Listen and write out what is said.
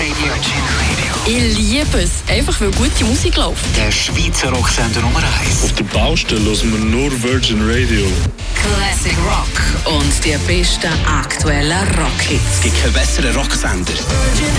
Radio. Ich liebe es, einfach weil gute Musik läuft. Der Schweizer Rocksender Nummer 1. Auf der Baustelle hören wir nur Virgin Radio. Classic Rock und die besten aktuellen Rockhits. Es gibt keinen besseren Rocksender.